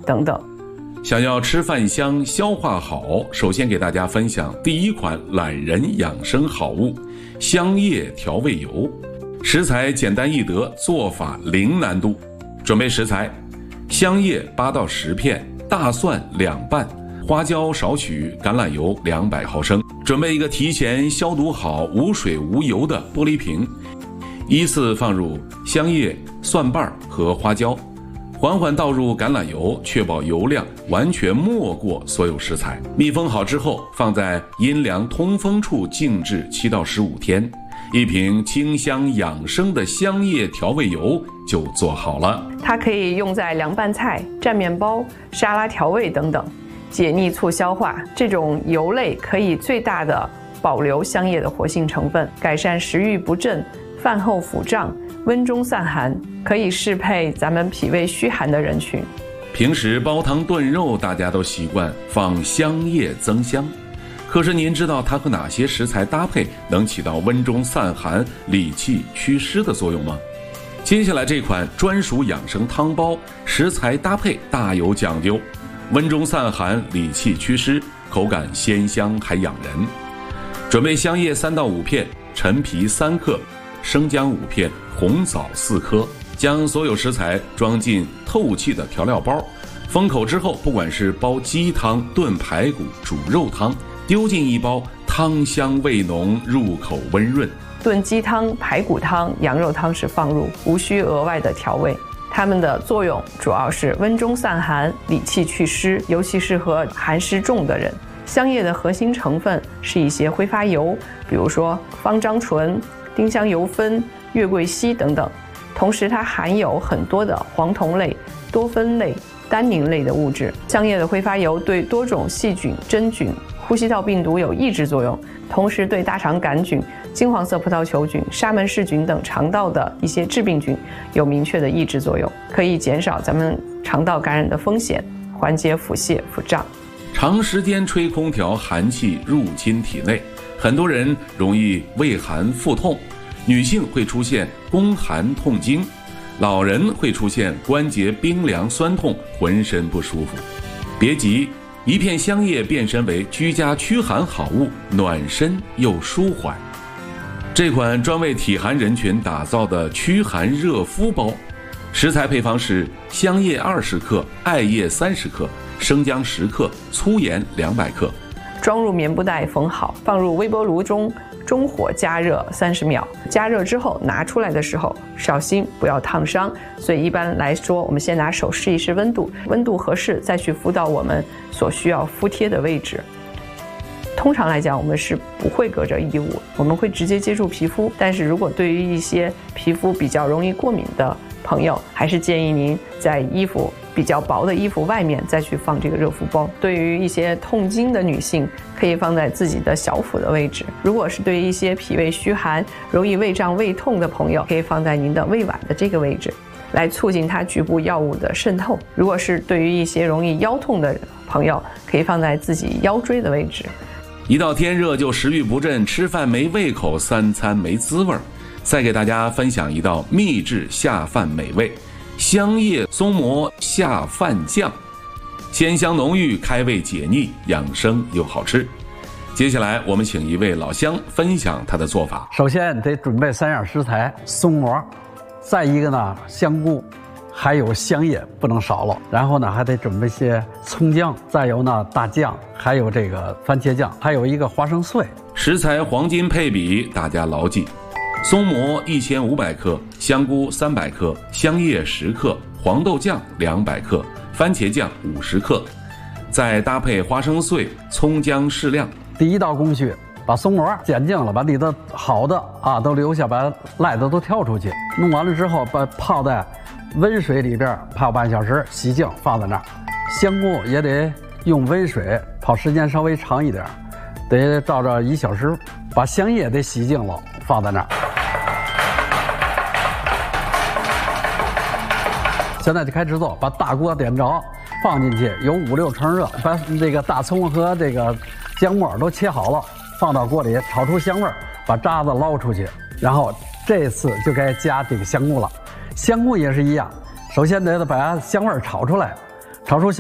等等。 想要吃饭香、消化好，首先给大家分享第一款懒人养生好物——香叶调味油。食材简单易得，做法零难度。准备食材：香叶8到10片，大蒜2瓣，花椒少许，橄榄油200毫升。准备一个提前消毒好、无水无油的玻璃瓶，依次放入香叶、蒜瓣和花椒，缓缓倒入橄榄油，确保油量完全没过所有食材。密封好之后，放在阴凉通风处静置7到15天。一瓶清香养生的香叶调味油就做好了。 它可以用在凉拌菜、蘸面包、沙拉调味等等，解腻促消化。这种油类可以最大的保留香叶的活性成分，改善食欲不振、饭后腹胀、温中散寒，可以适配咱们脾胃虚寒的人群。 平时煲汤炖肉，大家都习惯放香叶增香。可是您知道它和哪些食材搭配能起到温中散寒、理气祛湿的作用吗？接下来这款专属养生汤包，食材搭配大有讲究，温中散寒、理气祛湿，口感鲜香还养人。准备香叶3到5片，陈皮3克，生姜5片，红枣4颗。将所有食材装进透气的调料包，封口之后，不管是煲鸡汤、炖排骨、煮肉汤，丢进一包，汤香味浓，入口温润。 炖鸡汤、排骨汤、羊肉汤时放入，无需额外的调味。它们的作用主要是温中散寒、理气祛湿，尤其适合寒湿重的人。香叶的核心成分是一些挥发油，比如说芳樟醇、丁香油酚、月桂烯等等。同时，它含有很多的黄酮类、多酚类、单宁类的物质。香叶的挥发油对多种细菌、真菌、呼吸道病毒有抑制作用，同时对大肠杆菌、金黄色葡萄球菌、沙门氏菌等肠道的一些致病菌有明确的抑制作用，可以减少咱们肠道感染的风险，缓解腹泻、腹胀。 长时间吹空调，寒气入侵体内，很多人容易畏寒腹痛，女性会出现宫寒痛经，老人会出现关节冰凉酸痛，浑身不舒服。别急，一片香叶变身为居家驱寒好物，暖身又舒缓。这款专为体寒人群打造的驱寒热敷包，食材配方是香叶20克、艾叶30克、生姜10克、粗盐200克。 装入棉布袋缝好，放入微波炉中，中火加热30秒。加热之后拿出来的时候，小心不要烫伤。所以一般来说，我们先拿手试一试温度，温度合适再去敷到我们所需要敷贴的位置。通常来讲，我们是不会隔着衣物，我们会直接接触皮肤。但是如果对于一些皮肤比较容易过敏的朋友，还是建议您在衣服比较薄的衣服外面再去放这个热敷包。对于一些痛经的女性，可以放在自己的小腹的位置。如果是对于一些脾胃虚寒、容易胃胀胃痛的朋友，可以放在您的胃脘的这个位置，来促进它局部药物的渗透。如果是对于一些容易腰痛的朋友，可以放在自己腰椎的位置。 一到天热就食欲不振，吃饭没胃口，3餐没滋味。再给大家分享一道秘制下饭美味——香叶松蘑下饭酱，鲜香浓郁，开胃解腻，养生又好吃。接下来我们请一位老乡分享他的做法。 首先得准备3样食材：松蘑，再一个呢香菇，还有香叶不能少了。然后呢还得准备些葱姜，再有呢大酱，还有这个番茄酱，还有一个花生碎。 食材黄金配比，大家牢记：松蘑1500克，香菇300克，香叶10克，黄豆酱200克，番茄酱50克，再搭配花生碎、葱姜适量。 第一道工序，把松蘑剪净了，把里头好的都留下，把赖的都挑出去。弄完了之后，把泡在温水里边泡半小时，洗净放在那儿。香菇也得用温水泡时间稍微长一点，得照着1小时。把香叶得洗净了，放在那儿。现在就开始做，把大锅点着，放进去，有5、6成热，把这个大葱和这个姜末都切好了，放到锅里炒出香味儿，把渣子捞出去。然后这次就该加这个香菇了。香菇也是一样，首先得把香味儿炒出来，炒出